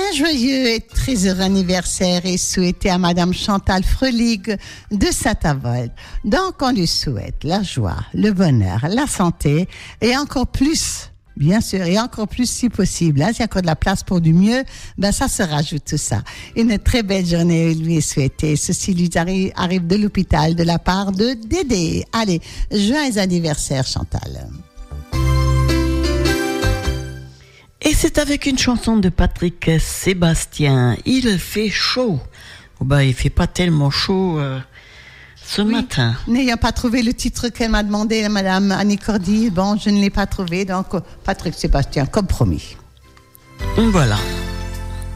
Un joyeux et très heureux anniversaire est souhaité à Madame Chantal Frelig de Saint-Avold. Donc, on lui souhaite la joie, le bonheur, la santé et encore plus, bien sûr, et encore plus si possible. S'il y a encore de la place pour du mieux, ça se rajoute tout ça. Une très belle journée lui est souhaitée. Ceci lui arrive de l'hôpital de la part de Dédé. Allez, joyeux anniversaire Chantal. Et c'est avec une chanson de Patrick Sébastien. Il fait chaud. Il fait pas tellement chaud ce matin. N'ayant pas trouvé le titre qu'elle m'a demandé, Madame Annie Cordy, je ne l'ai pas trouvé. Donc, Patrick Sébastien, comme promis. Voilà.